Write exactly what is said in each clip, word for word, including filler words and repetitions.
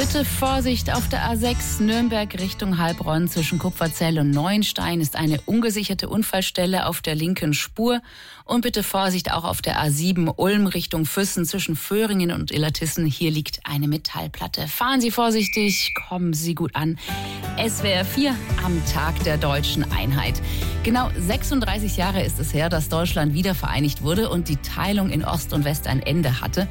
Bitte Vorsicht auf der A sechs Nürnberg Richtung Heilbronn zwischen Kupferzell und Neuenstein ist eine ungesicherte Unfallstelle auf der linken Spur. Und bitte Vorsicht auch auf der A sieben Ulm Richtung Füssen zwischen Föhringen und Illertissen. Hier liegt eine Metallplatte. Fahren Sie vorsichtig, kommen Sie gut an. S W R vier am Tag der deutschen Einheit. Genau sechsunddreißig Jahre ist es her, dass Deutschland wiedervereinigt wurde und die Teilung in Ost und West ein Ende hatte.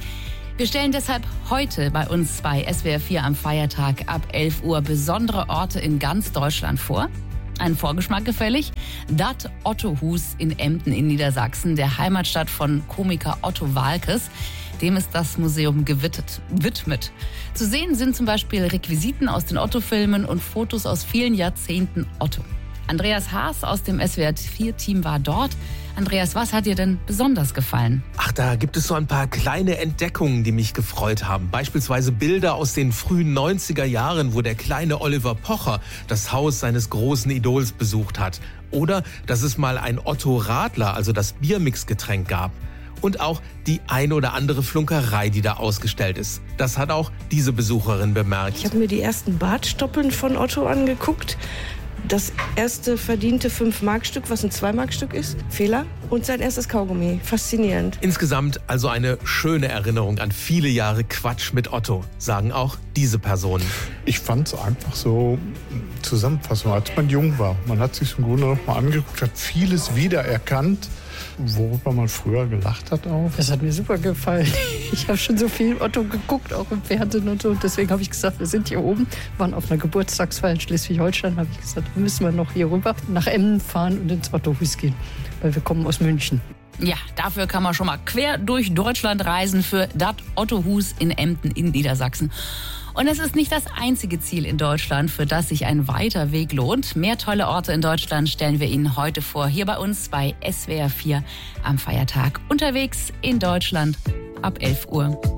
Wir stellen deshalb heute bei uns bei S W R vier am Feiertag ab elf Uhr besondere Orte in ganz Deutschland vor. Ein Vorgeschmack gefällig? Dat Ottohus in Emden in Niedersachsen, der Heimatstadt von Komiker Otto Waalkes. Dem ist das Museum gewidmet. Zu sehen sind zum Beispiel Requisiten aus den Otto-Filmen und Fotos aus vielen Jahrzehnten Otto. Andreas Haas aus dem S W R vier Team war dort. Andreas, was hat dir denn besonders gefallen? Ach, da gibt es so ein paar kleine Entdeckungen, die mich gefreut haben. Beispielsweise Bilder aus den frühen neunziger Jahren, wo der kleine Oliver Pocher das Haus seines großen Idols besucht hat. Oder dass es mal ein Otto Radler, also das Biermixgetränk, gab. Und auch die ein oder andere Flunkerei, die da ausgestellt ist. Das hat auch diese Besucherin bemerkt. Ich habe mir die ersten Bartstoppeln von Otto angeguckt. Das erste verdiente fünf Mark Stück, was ein zwei Mark Stück ist. Fehler. Und sein erstes Kaugummi. Faszinierend. Insgesamt also eine schöne Erinnerung an viele Jahre Quatsch mit Otto, sagen auch diese Personen. Ich fand es einfach so zusammenfassend, als man jung war. Man hat sich im Grunde noch mal angeguckt, hat vieles wiedererkannt, worüber man früher gelacht hat auch. Das hat mir super gefallen. Ich habe schon so viel Otto geguckt, auch im Fernsehen und so. Deswegen habe ich gesagt, wir sind hier oben, waren auf einer Geburtstagsfeier in Schleswig-Holstein. Habe ich gesagt, müssen wir noch hier rüber nach Emden fahren und ins Ottohus gehen, weil wir kommen aus München. Ja, dafür kann man schon mal quer durch Deutschland reisen für das Ottohus in Emden in Niedersachsen. Und es ist nicht das einzige Ziel in Deutschland, für das sich ein weiter Weg lohnt. Mehr tolle Orte in Deutschland stellen wir Ihnen heute vor, hier bei uns bei S W R vier am Feiertag. Unterwegs in Deutschland ab elf Uhr.